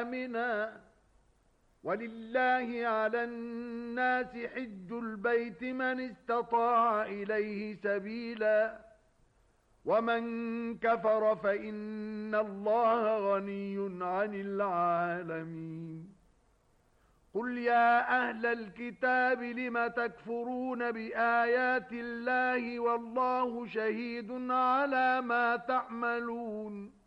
آمنا ولله على الناس حج البيت من استطاع إليه سبيلا ومن كفر فإن الله غني عن العالمين قل يا أهل الكتاب لم تكفرون بآيات الله والله شهيد على ما تعملون